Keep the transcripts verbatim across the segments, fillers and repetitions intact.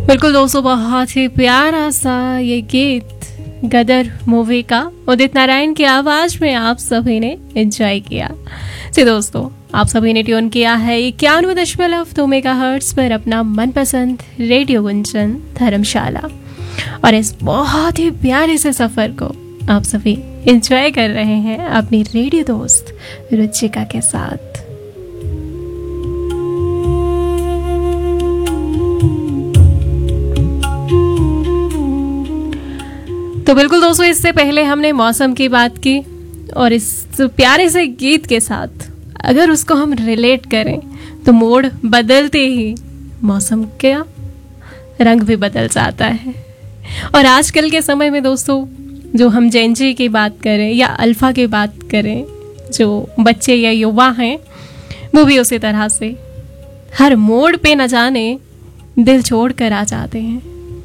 बिल्कुल दोस्तों, बहुत ही प्यारा सा ये गीत गदर मूवी का उदित नारायण की आवाज में आप सभी ने एंजॉय किया। जी दोस्तों, आप सभी ने ट्यून किया है इक्यानवे दशमलव दो मेगा हर्ट्ज पर अपना मनपसंद रेडियो गुंजन धर्मशाला, और इस बहुत ही प्यारे से सफर को आप सभी एंजॉय कर रहे हैं अपनी रेडियो दोस्त रुचिका के साथ। तो बिल्कुल दोस्तों, इससे पहले हमने मौसम की बात की, और इस प्यारे से गीत के साथ अगर उसको हम रिलेट करें तो मोड़ बदलते ही मौसम का रंग भी बदल जाता है। और आजकल के समय में दोस्तों, जो हम जेन जी की बात करें या अल्फा की बात करें, जो बच्चे या युवा हैं, वो भी उसी तरह से हर मोड़ पे न जाने दिल छोड़ कर आ जाते हैं।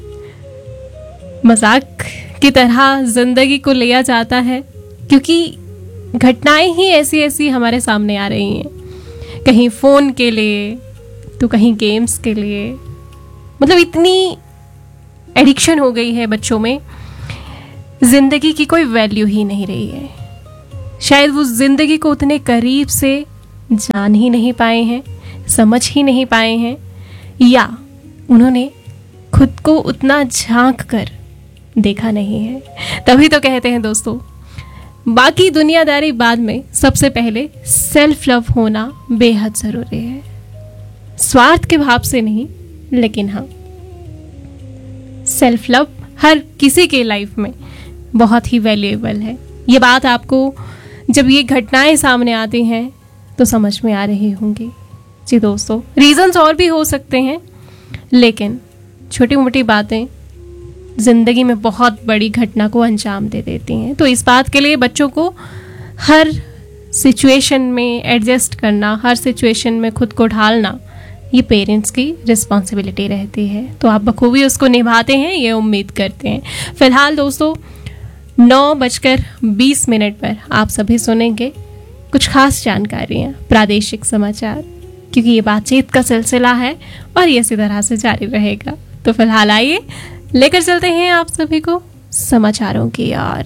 मजाक की तरह जिंदगी को लिया जाता है, क्योंकि घटनाएं ही ऐसी ऐसी हमारे सामने आ रही हैं, कहीं फोन के लिए तो कहीं गेम्स के लिए। मतलब इतनी एडिक्शन हो गई है बच्चों में, जिंदगी की कोई वैल्यू ही नहीं रही है। शायद वो जिंदगी को उतने करीब से जान ही नहीं पाए हैं, समझ ही नहीं पाए हैं, या उन्होंने खुद को उतना झांक कर देखा नहीं है। तभी तो कहते हैं दोस्तों, बाकी दुनियादारी बाद में, सबसे पहले सेल्फ लव होना बेहद जरूरी है। स्वार्थ के भाव से नहीं, लेकिन हाँ, सेल्फ लव हर किसी के लाइफ में बहुत ही वैल्यूएबल है। ये बात आपको जब ये घटनाएं सामने आती हैं तो समझ में आ रही होंगी। जी दोस्तों, रीजंस और भी हो सकते हैं, लेकिन छोटी मोटी बातें जिंदगी में बहुत बड़ी घटना को अंजाम दे देती हैं। तो इस बात के लिए बच्चों को हर सिचुएशन में एडजस्ट करना, हर सिचुएशन में खुद को ढालना, ये पेरेंट्स की रिस्पॉन्सिबिलिटी रहती है। तो आप बखूबी उसको निभाते हैं, ये उम्मीद करते हैं। फिलहाल दोस्तों, नौ बजकर बीस मिनट पर आप सभी सुनेंगे कुछ खास जानकारियाँ, प्रादेशिक समाचार, क्योंकि ये बातचीत का सिलसिला है और ये इसी तरह से जारी रहेगा। तो फिलहाल आइए लेकर चलते हैं आप सभी को समाचारों की ओर।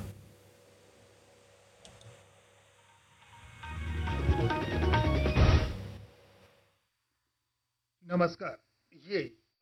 नमस्कार, ये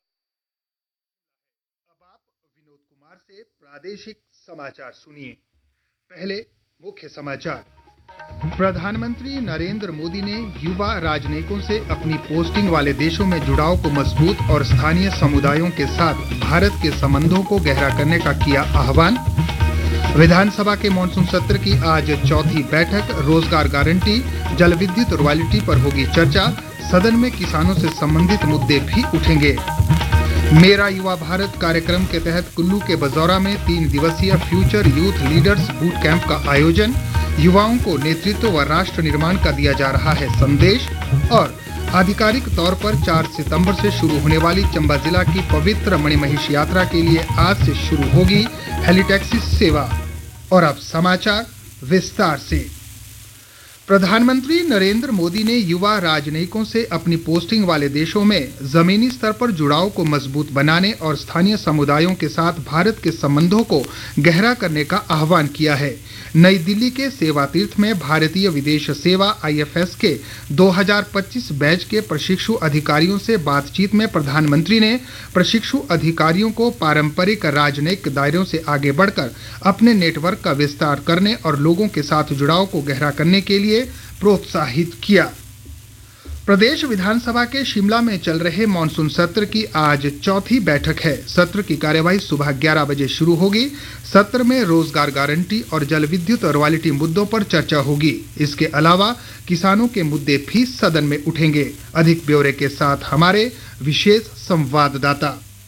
अब आप विनोद कुमार से प्रादेशिक समाचार सुनिए। पहले मुख्य समाचार। प्रधानमंत्री नरेंद्र मोदी ने युवा राजनयिकों से अपनी पोस्टिंग वाले देशों में जुड़ाव को मजबूत और स्थानीय समुदायों के साथ भारत के संबंधों को गहरा करने का किया आह्वान। विधानसभा के मॉनसून सत्र की आज चौथी बैठक, रोजगार गारंटी, जल विद्युत रॉयल्टी पर होगी चर्चा। सदन में किसानों से संबंधित मुद्दे भी उठेंगे। मेरा युवा भारत कार्यक्रम के तहत कुल्लू के बजौरा में तीन दिवसीय future youth leaders boot camp का आयोजन। युवाओं को नेतृत्व व राष्ट्र निर्माण का दिया जा रहा है संदेश। और आधिकारिक तौर पर चार सितंबर से शुरू होने वाली चंबा जिला की पवित्र मणिमहेश यात्रा के लिए आज से शुरू होगी हेलीटैक्सी सेवा। और अब समाचार विस्तार से। प्रधानमंत्री नरेंद्र मोदी ने युवा राजनयिकों से अपनी पोस्टिंग वाले देशों में जमीनी स्तर पर जुड़ाव को मजबूत बनाने और स्थानीय समुदायों के साथ भारत के संबंधों को गहरा करने का आह्वान किया है। नई दिल्ली के सेवा तीर्थ में भारतीय विदेश सेवा आई एफ एस के दो हज़ार पच्चीस बैच के प्रशिक्षु अधिकारियों से बातचीत में प्रधानमंत्री ने प्रशिक्षु अधिकारियों को पारंपरिक राजनयिक दायरों से आगे बढ़कर अपने नेटवर्क का विस्तार करने और लोगों के साथ जुड़ाव को गहरा करने के लिए प्रोत्साहित किया। प्रदेश विधानसभा के शिमला में चल रहे मॉनसून सत्र की आज चौथी बैठक है। सत्र की कार्यवाही सुबह ग्यारह बजे शुरू होगी। सत्र में रोजगार गारंटी और जल विद्युत रॉयल्टी मुद्दों पर चर्चा होगी। इसके अलावा किसानों के मुद्दे भी सदन में उठेंगे। अधिक ब्यौरे के साथ हमारे विशेष संवाददाता।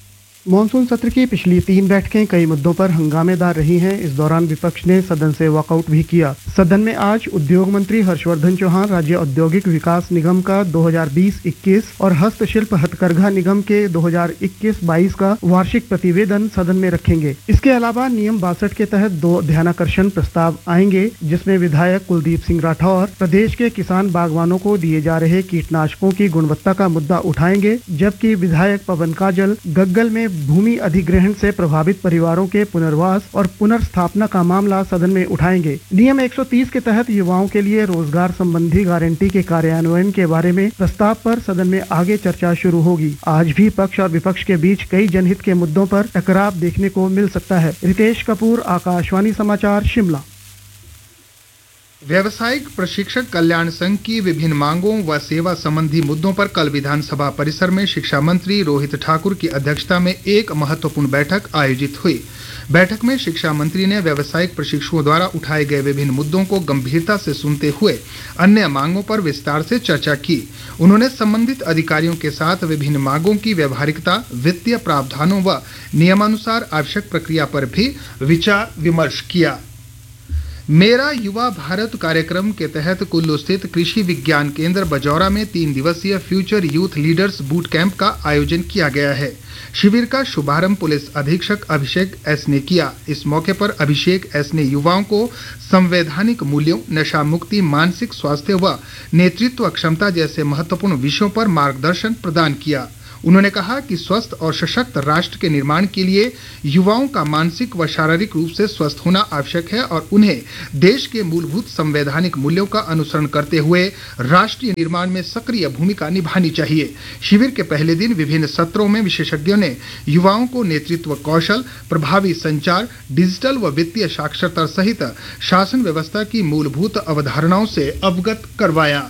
मॉनसून सत्र की पिछली तीन बैठकें कई मुद्दों पर हंगामेदार रही हैं। इस दौरान विपक्ष ने सदन से वॉकआउट भी किया। सदन में आज उद्योग मंत्री हर्षवर्धन चौहान राज्य औद्योगिक विकास निगम का दो हज़ार बीस इक्कीस और हस्तशिल्प हथकरघा निगम के दो हज़ार इक्कीस बाईस का वार्षिक प्रतिवेदन सदन में रखेंगे। इसके अलावा नियम बासठ के तहत दो ध्यानाकर्षण प्रस्ताव आएंगे, जिसमें विधायक कुलदीप सिंह राठौर प्रदेश के किसान बागवानों को दिए जा रहे कीटनाशकों की गुणवत्ता का मुद्दा उठाएंगे, जबकि विधायक पवन काजल गग्गल में भूमि अधिग्रहण से प्रभावित परिवारों के पुनर्वास और पुनर्स्थापना का मामला सदन में उठाएंगे। नियम एक सौ तीस के तहत युवाओं के लिए रोजगार संबंधी गारंटी के कार्यान्वयन के बारे में प्रस्ताव पर सदन में आगे चर्चा शुरू होगी। आज भी पक्ष और विपक्ष के बीच कई जनहित के मुद्दों पर टकराव देखने को मिल सकता है। रितेश कपूर, आकाशवाणी समाचार, शिमला। व्यावसायिक प्रशिक्षक कल्याण संघ की विभिन्न मांगों व सेवा संबंधी मुद्दों पर कल विधानसभा परिसर में शिक्षा मंत्री रोहित ठाकुर की अध्यक्षता में एक महत्वपूर्ण बैठक आयोजित हुई। बैठक में शिक्षा मंत्री ने व्यावसायिक प्रशिक्षुओं द्वारा उठाए गए विभिन्न मुद्दों को गंभीरता से सुनते हुए अन्य मांगों पर विस्तार से चर्चा की। उन्होंने संबंधित अधिकारियों के साथ विभिन्न मांगों की व्यवहारिकता, वित्तीय प्रावधानों व नियमानुसार आवश्यक प्रक्रिया पर भी विचार विमर्श किया। मेरा युवा भारत कार्यक्रम के तहत कुल्लू स्थित कृषि विज्ञान केंद्र बजौरा में तीन दिवसीय future youth leaders boot camp का आयोजन किया गया है। शिविर का शुभारंभ पुलिस अधीक्षक अभिषेक एस ने किया। इस मौके पर अभिषेक एस ने युवाओं को संवैधानिक मूल्यों, नशा मुक्ति, मानसिक स्वास्थ्य व नेतृत्व क्षमता जैसे महत्वपूर्ण विषयों पर मार्गदर्शन प्रदान किया। उन्होंने कहा कि स्वस्थ और सशक्त राष्ट्र के निर्माण के लिए युवाओं का मानसिक व शारीरिक रूप से स्वस्थ होना आवश्यक है और उन्हें देश के मूलभूत संवैधानिक मूल्यों का अनुसरण करते हुए राष्ट्रीय निर्माण में सक्रिय भूमिका निभानी चाहिए। शिविर के पहले दिन विभिन्न सत्रों में विशेषज्ञों ने युवाओं को नेतृत्व कौशल, प्रभावी संचार, डिजिटल व वित्तीय साक्षरता सहित शासन व्यवस्था की मूलभूत अवधारणाओं से अवगत करवाया।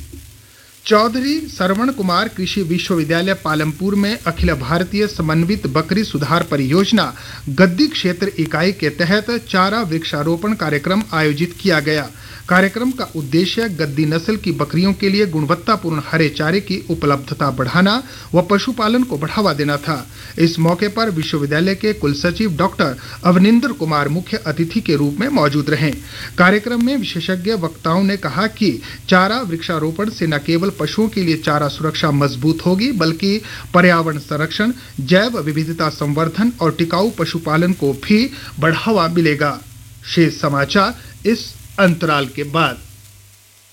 चौधरी सरवण कुमार कृषि विश्वविद्यालय पालमपुर में अखिल भारतीय समन्वित बकरी सुधार परियोजना गद्दी क्षेत्र इकाई के तहत चारा वृक्षारोपण कार्यक्रम आयोजित किया गया। कार्यक्रम का उद्देश्य गद्दी नस्ल की बकरियों के लिए गुणवत्तापूर्ण हरे चारे की उपलब्धता बढ़ाना व पशुपालन को बढ़ावा देना था। इस मौके पर विश्वविद्यालय के कुलसचिव डॉक्टर अवनिंदर कुमार मुख्य अतिथि के रूप में मौजूद रहे। कार्यक्रम में विशेषज्ञ वक्ताओं ने कहा कि चारा वृक्षारोपण से न केवल पशुओं के लिए चारा सुरक्षा मजबूत होगी, बल्कि पर्यावरण संरक्षण, जैव विविधता संवर्धन और टिकाऊ पशुपालन को भी बढ़ावा मिलेगा। शेष समाचार इस अंतराल के बाद।